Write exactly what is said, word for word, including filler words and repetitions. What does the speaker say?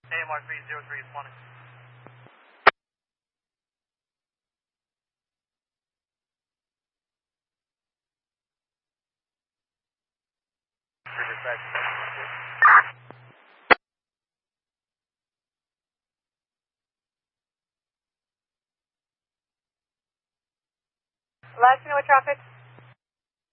A M R three zero three is one. Last know what traffic?